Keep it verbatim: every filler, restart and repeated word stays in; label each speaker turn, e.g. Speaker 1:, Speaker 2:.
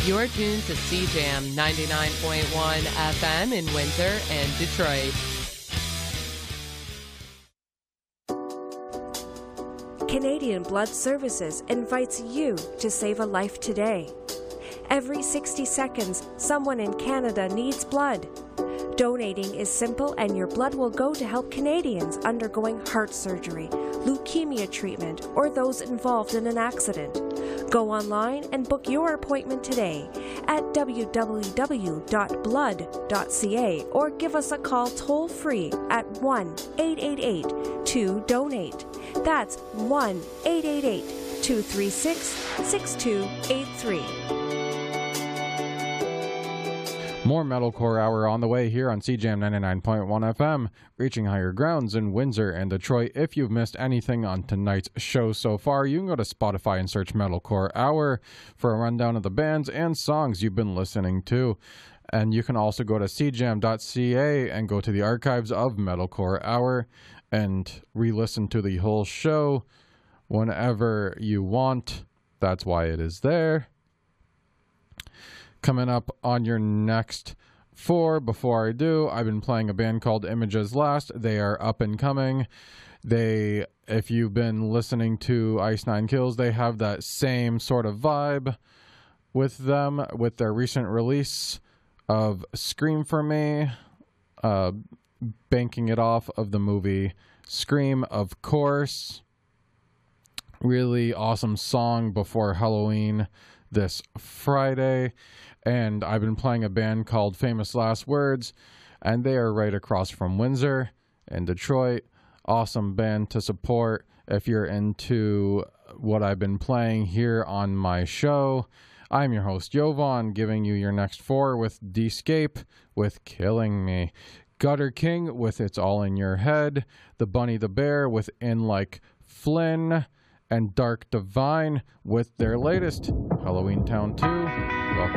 Speaker 1: You're tuned to C Jam ninety-nine point one F M in Windsor and Detroit.
Speaker 2: Canadian Blood Services invites you to save a life today. Every sixty seconds, someone in Canada needs blood. Donating is simple, and your blood will go to help Canadians undergoing heart surgery, leukemia treatment, or those involved in an accident. Go online and book your appointment today at w w w dot blood dot c a or give us a call toll-free at one eight eight eight two donate. That's one eight eight eight two three six six two eight three.
Speaker 3: More Metalcore Hour on the way here on C Jam ninety-nine point one F M, reaching higher grounds in Windsor and Detroit. If you've missed anything on tonight's show so far, you can go to Spotify and search Metalcore Hour for a rundown of the bands and songs you've been listening to. And you can also go to c jam dot c a and go to the archives of Metalcore Hour and re-listen to the whole show whenever you want. That's why it is there. Coming up on your next four, before I do, I've been playing a band called Images Last. They are up and coming. They, if you've been listening to Ice Nine Kills, they have that same sort of vibe with them, with their recent release of Scream for Me, uh, banking it off of the movie Scream, of course. Really awesome song before Halloween this Friday. And I've been playing a band called Famous Last Words, and they are right across from Windsor and Detroit. Awesome band to support if you're into what I've been playing here on my show. I'm your host, Jovan, giving you your next four with Descape with Killing Me, Gutter King with It's All in Your Head, The Bunny the Bear with In Like Flynn, and Dark Divine with their latest, Halloween Town two.